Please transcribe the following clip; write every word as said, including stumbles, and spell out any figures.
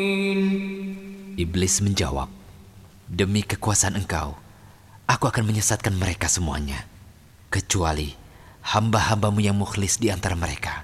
Iblis menjawab, "Demi kekuasaan engkau, aku akan menyesatkan mereka semuanya, kecuali hamba-hambamu yang mukhlis di antara mereka."